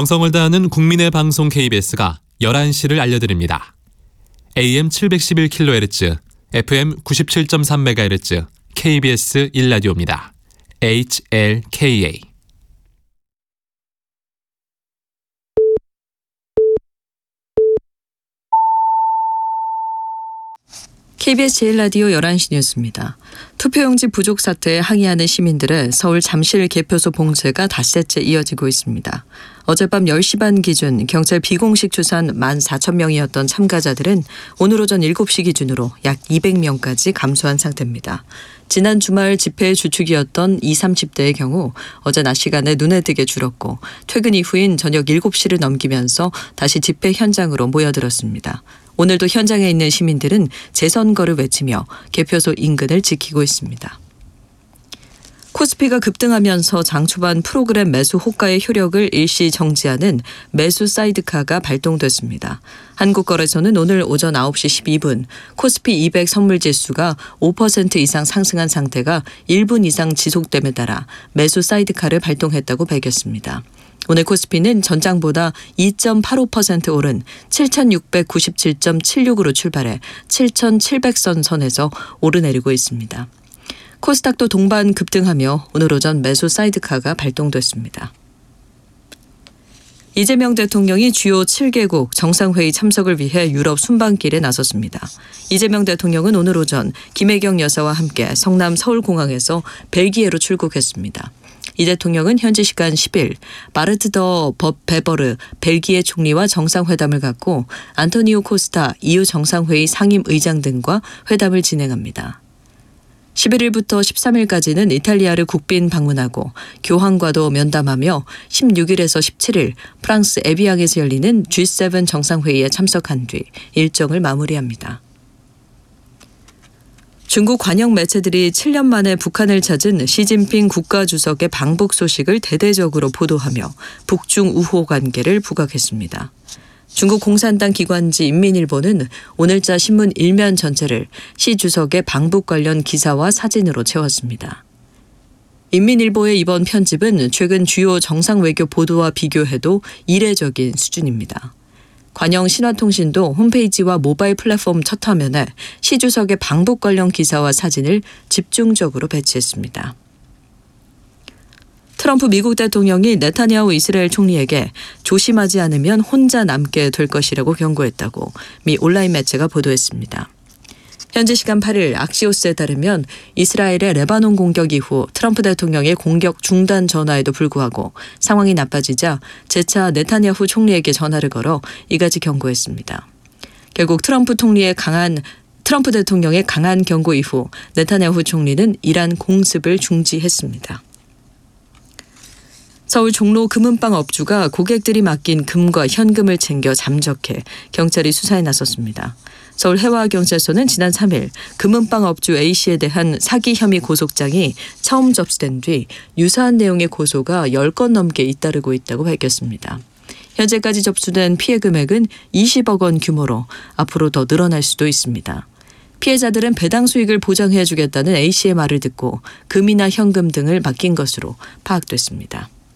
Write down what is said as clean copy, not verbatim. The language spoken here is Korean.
정성을 다하는 국민의 방송 KBS가 11시를 알려드립니다. AM 711kHz, FM 97.3MHz, KBS 1라디오입니다. HLKA. KBS 제1라디오 11시 뉴스입니다. 투표용지 부족 사태에 항의하는 시민들의 서울 잠실 개표소 봉쇄가 닷새째 이어지고 있습니다. 어젯밤 10시 반 기준 경찰 비공식 추산 14,000명이었던 참가자들은 오늘 오전 7시 기준으로 약 200명까지 감소한 상태입니다. 지난 주말 집회의 주축이었던 20, 30대의 경우 어제 낮 시간에 눈에 띄게 줄었고 퇴근 이후인 저녁 7시를 넘기면서 다시 집회 현장으로 모여들었습니다. 오늘도 현장에 있는 시민들은 재선거를 외치며 개표소 인근을 지키고 있습니다. 코스피가 급등하면서 장 초반 프로그램 매수 호가의 효력을 일시 정지하는 매수 사이드카가 발동됐습니다. 한국거래소는 오늘 오전 9시 12분 코스피 200 선물지수가 5% 이상 상승한 상태가 1분 이상 지속됨에 따라 매수 사이드카를 발동했다고 밝혔습니다. 오늘 코스피는 전장보다 2.85% 오른 7,697.76으로 출발해 7,700선 선에서 오르내리고 있습니다. 코스닥도 동반 급등하며 오늘 오전 매수 사이드카가 발동됐습니다. 이재명 대통령이 주요 7개국 정상회의 참석을 위해 유럽 순방길에 나섰습니다. 이재명 대통령은 오늘 오전 김혜경 여사와 함께 성남 서울공항에서 벨기에로 출국했습니다. 이 대통령은 현지 시간 10일 마르트 더 베버르 벨기에 총리와 정상회담을 갖고 안토니오 코스타 EU 정상회의 상임의장 등과 회담을 진행합니다. 11일부터 13일까지는 이탈리아를 국빈 방문하고 교황과도 면담하며 16일에서 17일 프랑스 에비앙에서 열리는 G7 정상회의에 참석한 뒤 일정을 마무리합니다. 중국 관영 매체들이 7년 만에 북한을 찾은 시진핑 국가주석의 방북 소식을 대대적으로 보도하며 북중 우호 관계를 부각했습니다. 중국 공산당 기관지 인민일보는 오늘자 신문 일면 전체를 시 주석의 방북 관련 기사와 사진으로 채웠습니다. 인민일보의 이번 편집은 최근 주요 정상 외교 보도와 비교해도 이례적인 수준입니다. 관영 신화통신도 홈페이지와 모바일 플랫폼 첫 화면에 시 주석의 방북 관련 기사와 사진을 집중적으로 배치했습니다. 트럼프 미국 대통령이 네타냐후 이스라엘 총리에게 조심하지 않으면 혼자 남게 될 것이라고 경고했다고 미 온라인 매체가 보도했습니다. 현지 시간 8일 악시오스에 따르면 이스라엘의 레바논 공격 이후 트럼프 대통령의 공격 중단 전화에도 불구하고 상황이 나빠지자 재차 네타냐후 총리에게 전화를 걸어 이같이 경고했습니다. 결국 트럼프 대통령의 강한 경고 이후 네타냐후 총리는 이란 공습을 중지했습니다. 서울 종로 금은방 업주가 고객들이 맡긴 금과 현금을 챙겨 잠적해 경찰이 수사에 나섰습니다. 서울 해와경찰서는 지난 3일 금은방 업주 A씨에 대한 사기 혐의 고소장이 처음 접수된 뒤 유사한 내용의 고소가 10건 넘게 잇따르고 있다고 밝혔습니다. 현재까지 접수된 피해 금액은 20억 원 규모로 앞으로 더 늘어날 수도 있습니다. 피해자들은 배당 수익을 보장해 주겠다는 A씨의 말을 듣고 금이나 현금 등을 맡긴 것으로 파악됐습니다.